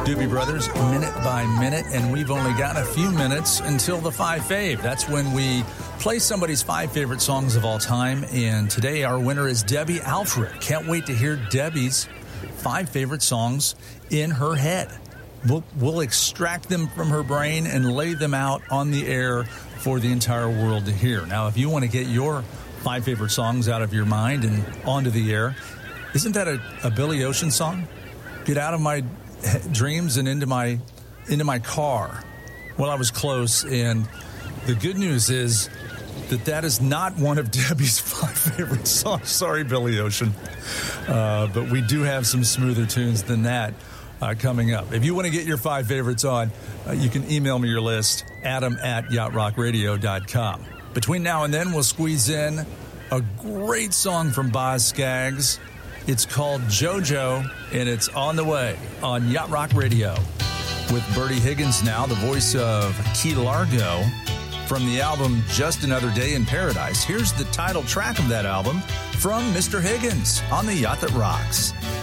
Doobie Brothers, Minute by Minute, and we've only got a few minutes until the 5 Fave. That's when we play somebody's 5 favorite songs of all time, and today our winner is Debbie Alfred. Can't wait to hear Debbie's 5 favorite songs in her head. We'll extract them from her brain and lay them out on the air for the entire world to hear. Now, if you want to get your 5 favorite songs out of your mind and onto the air, isn't that a Billy Ocean song? Get out of my dreams and into my car. Well, I was close, and the good news is that is not one of Debbie's 5 favorite songs. Sorry, Billy Ocean. But we do have some smoother tunes than that coming up. If you want to get your 5 favorites on, you can email me your list, adam@yachtrockradio.com. Between now and then, we'll squeeze in a great song from Boz Scaggs. It's called JoJo, and it's on the way on Yacht Rock Radio. With Bertie Higgins now, the voice of Key Largo, from the album Just Another Day in Paradise. Here's the title track of that album from Mr. Higgins on the Yacht That Rocks.